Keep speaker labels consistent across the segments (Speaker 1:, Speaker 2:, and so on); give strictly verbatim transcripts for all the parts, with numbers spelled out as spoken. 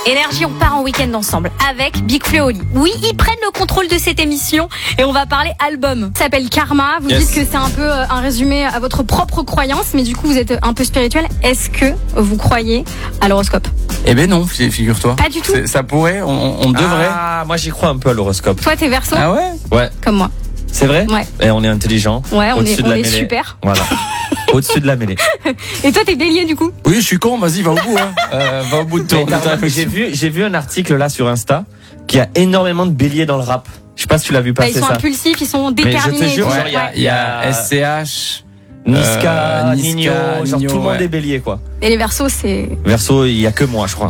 Speaker 1: Énergie, on part en week-end ensemble avec Big Flo et Oli. Oui, ils prennent le contrôle de cette émission et on va parler album. Ça s'appelle Karma. Vous yes. dites que c'est un peu un résumé à votre propre croyance, mais du coup vous êtes un peu spirituel. Est-ce que vous croyez à l'horoscope ?
Speaker 2: Eh ben non, figure-toi.
Speaker 1: Pas du tout.
Speaker 2: C'est, ça pourrait, on, on devrait.
Speaker 3: Ah, moi j'y crois un peu à l'horoscope.
Speaker 1: Toi t'es Verseau ?
Speaker 2: Ah ouais ?
Speaker 3: Ouais.
Speaker 1: Comme moi.
Speaker 3: C'est vrai ?
Speaker 1: Ouais.
Speaker 3: Et on est intelligent.
Speaker 1: Ouais, on
Speaker 3: au-dessus
Speaker 1: est,
Speaker 3: de
Speaker 1: on
Speaker 3: la
Speaker 1: est
Speaker 3: mêlée.
Speaker 1: super.
Speaker 3: Voilà. Au-dessus de la mêlée.
Speaker 1: Et toi, t'es Bélier du coup ?
Speaker 2: Oui, je suis con, vas-y, va au bout. Hein. Euh, va au bout de ton.
Speaker 3: Mais, j'ai vu, j'ai vu un article là sur Insta qui a énormément de béliers dans le rap. Je sais pas si tu l'as vu passer ça.
Speaker 1: Bah, ils sont
Speaker 3: ça.
Speaker 1: impulsifs, ils sont déterminés.
Speaker 3: Mais je te jure,
Speaker 2: ouais,
Speaker 3: il y a,
Speaker 2: il y a S C H,
Speaker 3: Niska,
Speaker 2: euh,
Speaker 3: Nino,
Speaker 2: Niska,
Speaker 3: genre
Speaker 2: Nino,
Speaker 3: tout le monde
Speaker 2: ouais.
Speaker 3: est bélier quoi.
Speaker 1: Et les Verseaux, c'est.
Speaker 3: Verseau, il y a que moi, je crois.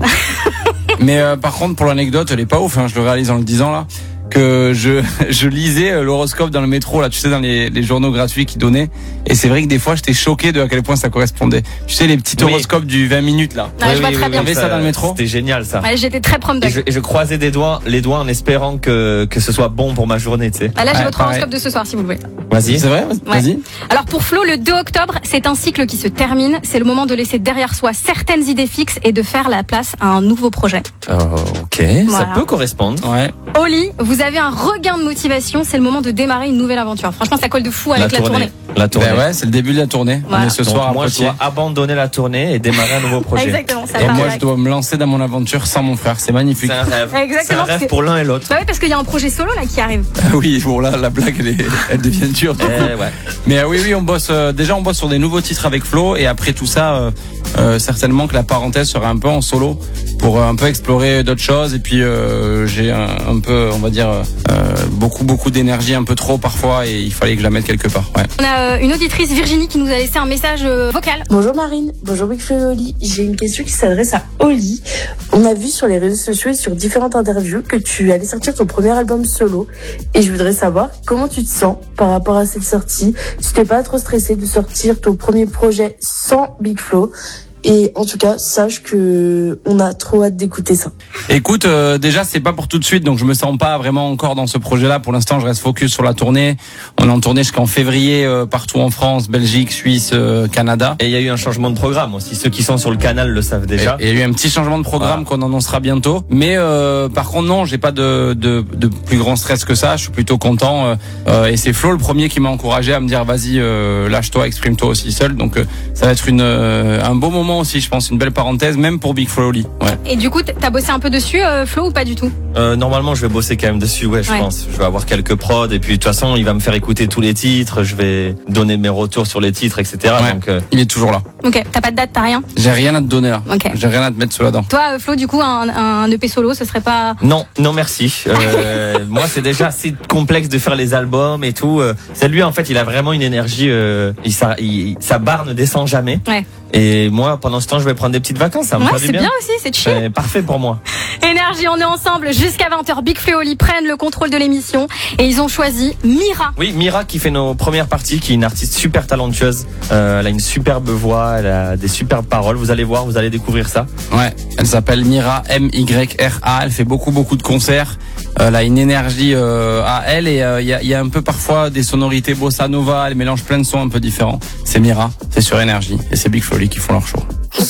Speaker 2: Mais euh, par contre, pour l'anecdote, elle est pas ouf. Hein, je le réalise en le disant là. Que je je lisais l'horoscope dans le métro là, tu sais, dans les, les journaux gratuits qu'ils donnaient, et c'est vrai que des fois j'étais choqué de à quel point ça correspondait. Tu sais, les petits
Speaker 3: Oui.
Speaker 2: horoscopes du vingt minutes là.
Speaker 1: Ouais, je vois très bien.
Speaker 2: T'avais ça dans le métro ?
Speaker 3: C'était génial ça.
Speaker 1: Ouais, j'étais très prom
Speaker 3: Et
Speaker 1: dog.
Speaker 3: je, et je croisais des doigts, les doigts en espérant que que ce soit bon pour ma journée, tu sais.
Speaker 1: Ah, là, j'ai
Speaker 2: Ouais,
Speaker 1: votre
Speaker 2: pareil.
Speaker 1: horoscope de ce soir, si vous le voulez.
Speaker 3: Vas-y.
Speaker 2: C'est vrai ? Vas-y.
Speaker 1: Ouais. Alors pour Flo, le deux octobre, c'est un cycle qui se termine. C'est le moment de laisser derrière soi certaines idées fixes et de faire la place à un nouveau projet.
Speaker 3: Oh, ok,
Speaker 1: Voilà.
Speaker 3: ça peut correspondre.
Speaker 2: Ouais.
Speaker 1: Oli, vous avez un regain de motivation. C'est le moment de démarrer une nouvelle aventure. Franchement, ça colle de fou avec la tournée.
Speaker 3: La tournée.
Speaker 2: Ben ouais, c'est le début de la tournée.
Speaker 1: Voilà.
Speaker 2: On est ce
Speaker 3: Donc
Speaker 2: soir à
Speaker 3: moi, je
Speaker 2: Poitiers.
Speaker 3: dois abandonner la tournée et démarrer un nouveau projet.
Speaker 1: Exactement, ça
Speaker 2: Et
Speaker 1: part
Speaker 2: moi,
Speaker 1: direct.
Speaker 2: je dois me lancer dans mon aventure sans mon frère. C'est magnifique.
Speaker 3: C'est un rêve.
Speaker 1: Exactement,
Speaker 3: C'est un
Speaker 1: parce
Speaker 3: rêve
Speaker 1: que-
Speaker 3: pour l'un et l'autre.
Speaker 1: Bah oui, parce qu'il y a un projet solo là qui arrive.
Speaker 2: Oui, bon là, la blague, elle, est, elle devient dure. du coup.
Speaker 3: Eh ouais.
Speaker 2: Mais euh, oui, oui, on bosse. Euh, déjà, on bosse sur des nouveaux titres avec Flo, et après tout ça, euh, euh, certainement que la parenthèse sera un peu en solo pour euh, un peu explorer d'autres choses. Et puis, euh, j'ai un, un peu, on va dire, euh, beaucoup, beaucoup d'énergie, un peu trop parfois, et il fallait que je la mette quelque part. Ouais.
Speaker 1: On a euh, une auditrice, Virginie, qui nous a laissé un message euh, vocal.
Speaker 4: Bonjour Marine, bonjour Big Flo et Oli. J'ai une question qui s'adresse à Oli. On a vu sur les réseaux sociaux et sur différentes interviews que tu allais sortir ton premier album solo. Et je voudrais savoir comment tu te sens par rapport à cette sortie. Si t'es pas trop stressé de sortir ton premier projet sans Big Flo. Et en tout cas, sache que on a trop hâte d'écouter ça.
Speaker 2: Écoute, euh, déjà c'est pas pour tout de suite, donc je me sens pas vraiment encore dans ce projet-là. Pour l'instant, je reste focus sur la tournée. On est en tournée jusqu'en février euh, partout en France, Belgique, Suisse, euh, Canada.
Speaker 3: Et il y a eu un changement de programme aussi. Ceux qui sont sur le canal le savent déjà.
Speaker 2: Et il y a eu un petit changement de programme
Speaker 3: Voilà.
Speaker 2: qu'on annoncera bientôt. Mais euh, par contre non, j'ai pas de, de, de plus grand stress que ça. Je suis plutôt content. Euh, euh, et c'est Flo le premier qui m'a encouragé à me dire vas-y, euh, lâche-toi, exprime-toi aussi seul. Donc euh, ça va être une euh, un beau moment aussi, je pense, une belle parenthèse, même pour Big Flo et Oli. Ouais.
Speaker 1: Et du coup, t'as bossé un peu dessus, euh, Flo, ou pas du tout ?
Speaker 3: Euh, normalement, je vais bosser quand même dessus, ouais, je
Speaker 1: Ouais.
Speaker 3: pense. Je vais avoir quelques prods et puis de toute façon, il va me faire écouter tous les titres. Je vais donner mes retours sur les titres, et cetera.
Speaker 2: Ouais.
Speaker 3: Donc, euh,
Speaker 2: Il est toujours là.
Speaker 1: Ok, t'as pas de date, t'as rien ?
Speaker 2: J'ai rien à te donner là.
Speaker 1: Ok.
Speaker 2: J'ai rien à te mettre sous la dent.
Speaker 1: Toi, euh, Flo, du coup, un, un E P solo, ce serait pas...
Speaker 3: non, non, merci. Euh, moi, c'est déjà assez complexe de faire les albums et tout. Euh, C'est lui, en fait, il a vraiment une énergie. Euh, il, sa, il, sa barre ne descend jamais.
Speaker 1: Ouais.
Speaker 3: Et moi, pendant ce temps, je vais prendre des petites vacances. Ça me
Speaker 1: Ouais,
Speaker 3: fera du
Speaker 1: c'est
Speaker 3: bien.
Speaker 1: bien aussi, c'est chill.
Speaker 3: C'est parfait pour moi.
Speaker 1: Énergie, on est ensemble jusqu'à vingt heures. Big Flo et Oli prennent le contrôle de l'émission et ils ont choisi Mira.
Speaker 3: Oui, Mira qui fait nos premières parties, qui est une artiste super talentueuse. Euh, elle a une superbe voix, elle a des superbes paroles. Vous allez voir, vous allez découvrir ça.
Speaker 2: Ouais, elle s'appelle Mira, M Y R A. Elle fait beaucoup beaucoup de concerts. Elle a une énergie euh, à elle, et il euh, y, a, y a un peu parfois des sonorités bossa nova. Elle mélange plein de sons un peu différents. C'est Mira, c'est sur Énergie, et c'est Big Flo et Oli qui font leur show.